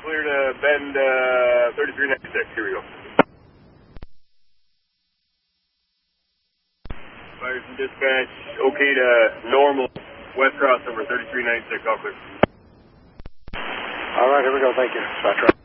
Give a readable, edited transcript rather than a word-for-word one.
clear to bend 3396. Here we go. Fires and dispatch, okay to normal, west cross number 3396, all clear. All right, here we go, thank you. Foxtrot.